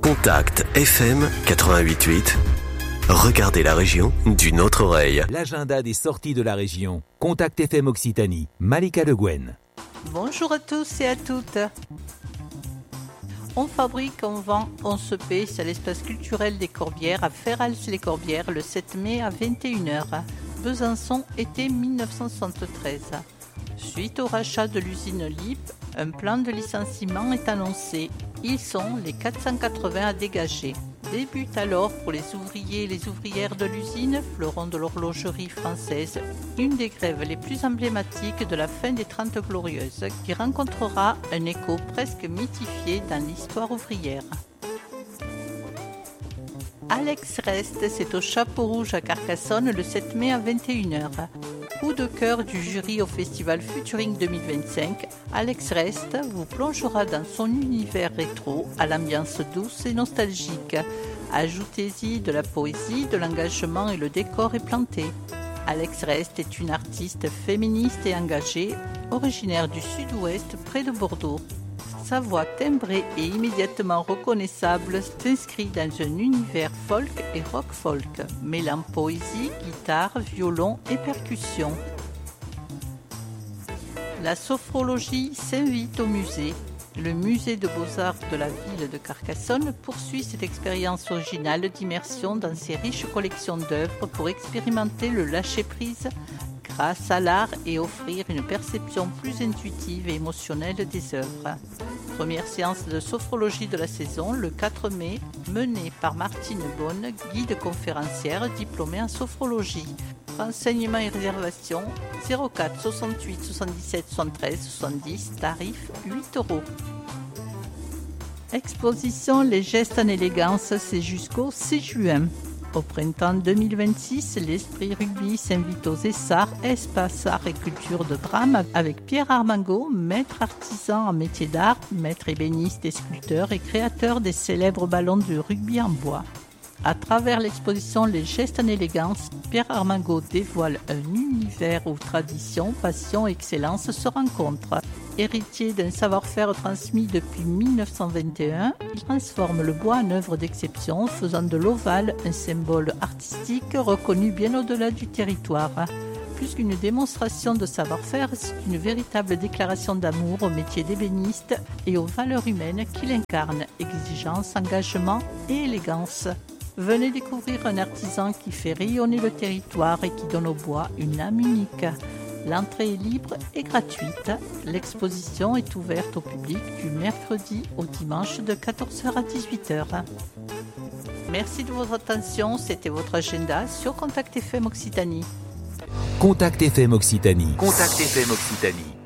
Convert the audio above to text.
Contact FM 88.8. Regardez la région d'une autre oreille. L'agenda des sorties de la région. Contact FM Occitanie. Malika Le Guen. Bonjour à tous et à toutes. On fabrique, on vend, on se paie. C'est l'espace culturel des Corbières à Ferrals-les-Corbières le 7 mai à 21h. Besançon, été 1973. Suite au rachat de l'usine LIP, un plan de licenciement est annoncé. Ils sont les 480 à dégager. Débute alors pour les ouvriers et les ouvrières de l'usine, fleuron de l'horlogerie française, une des grèves les plus emblématiques de la fin des 30 Glorieuses, qui rencontrera un écho presque mythifié dans l'histoire ouvrière. Alex Rest, c'est au Chapeau Rouge à Carcassonne le 7 mai à 21h. Coup de cœur du jury au festival Futuring 2025, Alex Rest vous plongera dans son univers rétro à l'ambiance douce et nostalgique. Ajoutez-y de la poésie, de l'engagement et le décor est planté. Alex Rest est une artiste féministe et engagée, originaire du sud-ouest près de Bordeaux. Sa voix timbrée et immédiatement reconnaissable s'inscrit dans un univers folk et rock-folk, mêlant poésie, guitare, violon et percussion. La sophrologie s'invite au musée. Le musée de beaux-arts de la ville de Carcassonne poursuit cette expérience originale d'immersion dans ses riches collections d'œuvres pour expérimenter le lâcher-prise grâce à l'art et offrir une perception plus intuitive et émotionnelle des œuvres. Première séance de sophrologie de la saison, le 4 mai, menée par Martine Bonne, guide conférencière diplômée en sophrologie. Renseignements et réservations 04 68 77 73 70, tarif 8 €. Exposition Les gestes en élégance, c'est jusqu'au 6 juin. Au printemps 2026, l'Esprit Rugby s'invite aux Essarts, espace art et culture de drame, avec Pierre Armango, maître artisan en métier d'art, maître ébéniste et sculpteur et créateur des célèbres ballons de rugby en bois. À travers l'exposition Les gestes en élégance, Pierre Armango dévoile un univers où tradition, passion et excellence se rencontrent. Héritier d'un savoir-faire transmis depuis 1921, il transforme le bois en œuvre d'exception, faisant de l'ovale un symbole artistique reconnu bien au-delà du territoire. Plus qu'une démonstration de savoir-faire, c'est une véritable déclaration d'amour au métier d'ébéniste et aux valeurs humaines qu'il incarne, exigence, engagement et élégance. Venez découvrir un artisan qui fait rayonner le territoire et qui donne au bois une âme unique. L'entrée est libre et gratuite. L'exposition est ouverte au public du mercredi au dimanche de 14h à 18h. Merci de votre attention. C'était votre agenda sur Contact FM Occitanie. Contact FM Occitanie. Contact FM Occitanie.